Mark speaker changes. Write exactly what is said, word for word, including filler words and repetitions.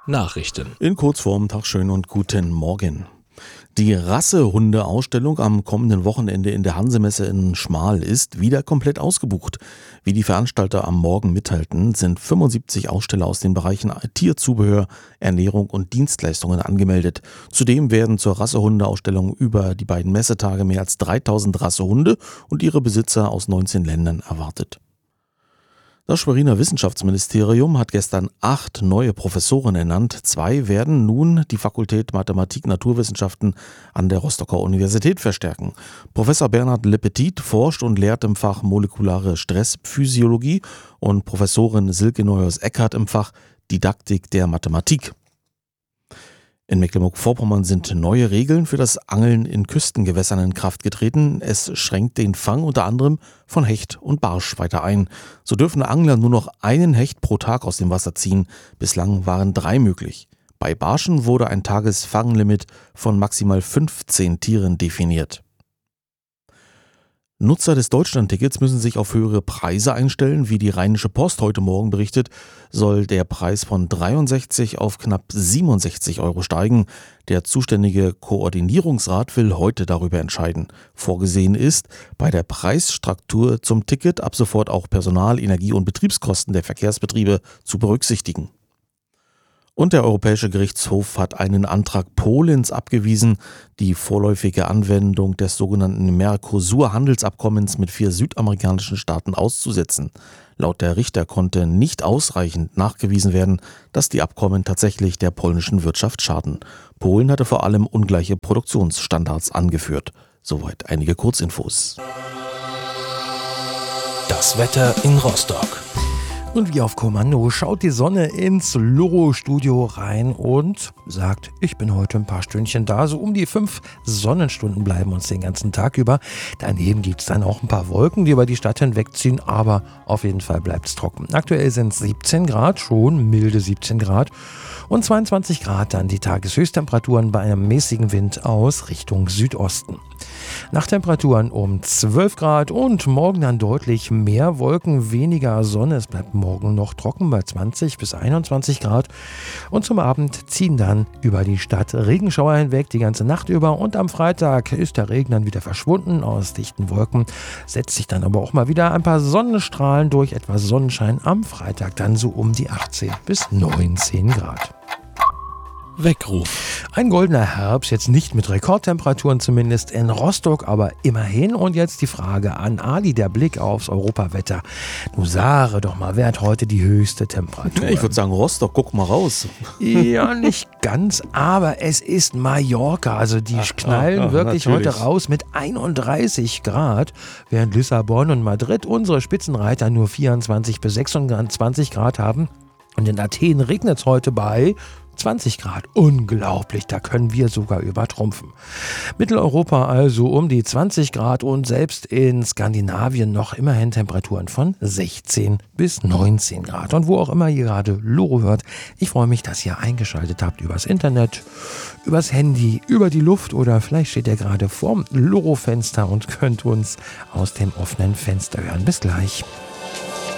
Speaker 1: Nachrichten.
Speaker 2: In Kurzform, Tag schön und guten Morgen. Die Rassehunde-Ausstellung am kommenden Wochenende in der Hansemesse in Schmal ist wieder komplett ausgebucht. Wie die Veranstalter am Morgen mitteilten, sind fünfundsiebzig Aussteller aus den Bereichen Tierzubehör, Ernährung und Dienstleistungen angemeldet. Zudem werden zur Rassehunde-Ausstellung über die beiden Messetage mehr als dreitausend Rassehunde und ihre Besitzer aus neunzehn Ländern erwartet. Das Schweriner Wissenschaftsministerium hat gestern acht neue Professoren ernannt. Zwei werden nun die Fakultät Mathematik-Naturwissenschaften an der Rostocker Universität verstärken. Professor Bernhard Lepetit forscht und lehrt im Fach molekulare Stressphysiologie und Professorin Silke Neuhaus-Eckhardt im Fach Didaktik der Mathematik. In Mecklenburg-Vorpommern sind neue Regeln für das Angeln in Küstengewässern in Kraft getreten. Es schränkt den Fang unter anderem von Hecht und Barsch weiter ein. So dürfen Angler nur noch einen Hecht pro Tag aus dem Wasser ziehen. Bislang waren drei möglich. Bei Barschen wurde ein Tagesfanglimit von maximal fünfzehn Tieren definiert. Nutzer des Deutschlandtickets müssen sich auf höhere Preise einstellen. Wie die Rheinische Post heute Morgen berichtet, soll der Preis von dreiundsechzig auf knapp siebenundsechzig Euro steigen. Der zuständige Koordinierungsrat will heute darüber entscheiden. Vorgesehen ist, bei der Preisstruktur zum Ticket ab sofort auch Personal-, Energie- und Betriebskosten der Verkehrsbetriebe zu berücksichtigen. Und der Europäische Gerichtshof hat einen Antrag Polens abgewiesen, die vorläufige Anwendung des sogenannten Mercosur-Handelsabkommens mit vier südamerikanischen Staaten auszusetzen. Laut der Richter konnte nicht ausreichend nachgewiesen werden, dass die Abkommen tatsächlich der polnischen Wirtschaft schaden. Polen hatte vor allem ungleiche Produktionsstandards angeführt. Soweit einige Kurzinfos.
Speaker 1: Das Wetter in Rostock.
Speaker 3: Und wie auf Kommando schaut die Sonne ins Loro-Studio rein und sagt, ich bin heute ein paar Stündchen da. So um die fünf Sonnenstunden bleiben uns den ganzen Tag über. Daneben gibt es dann auch ein paar Wolken, die über die Stadt hinwegziehen, aber auf jeden Fall bleibt es trocken. Aktuell sind es siebzehn Grad, schon milde siebzehn Grad und zweiundzwanzig Grad dann die Tageshöchsttemperaturen bei einem mäßigen Wind aus Richtung Südosten. Nachttemperaturen um zwölf Grad und morgen dann deutlich mehr Wolken, weniger Sonne. Es bleibt morgen noch trocken bei zwanzig bis einundzwanzig Grad. Und zum Abend ziehen dann über die Stadt Regenschauer hinweg die ganze Nacht über. Und am Freitag ist der Regen dann wieder verschwunden aus dichten Wolken. Setzt sich dann aber auch mal wieder ein paar Sonnenstrahlen durch. Etwas Sonnenschein am Freitag dann so um die achtzehn bis neunzehn Grad.
Speaker 1: Weckruf.
Speaker 3: Ein goldener Herbst, jetzt nicht mit Rekordtemperaturen zumindest in Rostock, aber immerhin. Und jetzt die Frage an Ali, der Blick aufs Europawetter. Du sage doch mal, wer hat heute die höchste Temperatur?
Speaker 2: Ich würde sagen Rostock, guck mal raus.
Speaker 3: Ja, nicht ganz, aber es ist Mallorca. Also die ach, knallen ach, ach, wirklich natürlich heute raus mit einunddreißig Grad, während Lissabon und Madrid unsere Spitzenreiter nur vierundzwanzig bis sechsundzwanzig Grad haben. Und in Athen regnet es heute bei zwanzig Grad. Unglaublich, da können wir sogar übertrumpfen. Mitteleuropa also um die zwanzig Grad und selbst in Skandinavien noch immerhin Temperaturen von sechzehn bis neunzehn Grad. Und wo auch immer ihr gerade Loro hört, ich freue mich, dass ihr eingeschaltet habt übers Internet, übers Handy, über die Luft oder vielleicht steht ihr gerade vorm Loro-Fenster und könnt uns aus dem offenen Fenster hören. Bis gleich.